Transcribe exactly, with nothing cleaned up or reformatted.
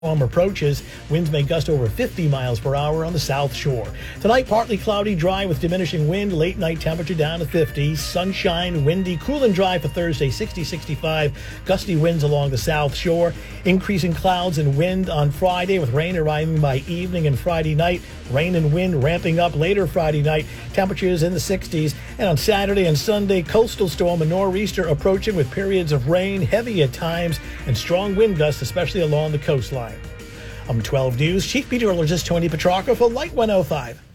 Storm approaches. Winds may gust over fifty miles per hour on the south shore. Tonight, partly cloudy, dry with diminishing wind. Late night temperature down to fifty. Sunshine, windy, cool and dry for Thursday, sixty, sixty-five. Gusty winds along the south shore. Increasing clouds and wind on Friday with rain arriving by evening and Friday night. Rain and wind ramping up later Friday night. Temperatures in the sixties. And on Saturday and Sunday, coastal storm and nor'easter approaching with periods of rain, heavy at times, and strong wind gusts, especially along the coastline. I'm twelve News Chief Meteorologist Tony Petrarca for Light one oh five.